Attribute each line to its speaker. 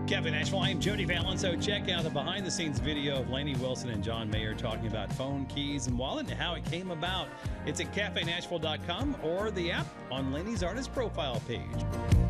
Speaker 1: Cafe Nashville, I'm Jody Fallon. So check out the behind-the-scenes video of Lainey Wilson and John Mayer talking about phone, keys, and wallet and how it came about. It's at cafenashville.com or the app on Lainey's artist profile page.